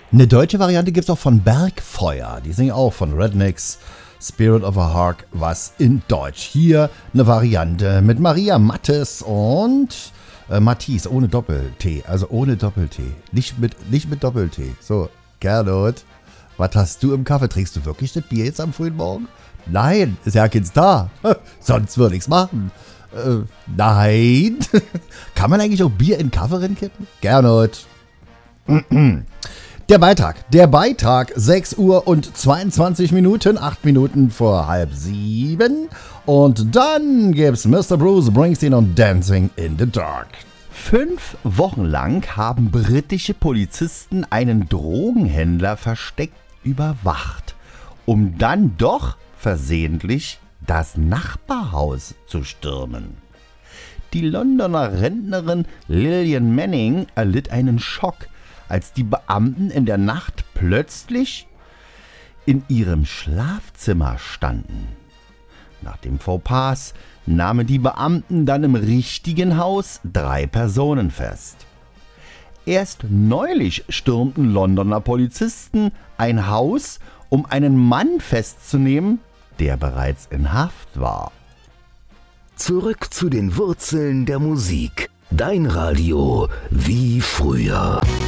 Eine deutsche Variante gibt es auch von Bergfeuer. Die singen auch von Rednecks, Spirit of a Hawk, was in Deutsch. Hier eine Variante mit Maria Mattes und Matisse, ohne Doppel-T. Also ohne Doppel-T. Nicht mit Doppel-T. So, Gernot, was hast du im Kaffee? Trinkst du wirklich das Bier jetzt am frühen Morgen? Nein, ist ja keins da. Sonst würde ich's machen. Nein. Kann man eigentlich auch Bier in Kaffee reinkippen? Gernot. Der Beitrag, 6 Uhr und 22 Minuten, 8 Minuten vor 6:30. Und dann gibt's Mr. Bruce Springsteen und Dancing in the Dark. 5 Wochen lang haben britische Polizisten einen Drogenhändler versteckt überwacht, um dann doch versehentlich das Nachbarhaus zu stürmen. Die Londoner Rentnerin Lillian Manning erlitt einen Schock, als die Beamten in der Nacht plötzlich in ihrem Schlafzimmer standen. Nach dem Fauxpas nahmen die Beamten dann im richtigen Haus 3 Personen fest. Erst neulich stürmten Londoner Polizisten ein Haus, um einen Mann festzunehmen, der bereits in Haft war. Zurück zu den Wurzeln der Musik. Dein Radio wie früher.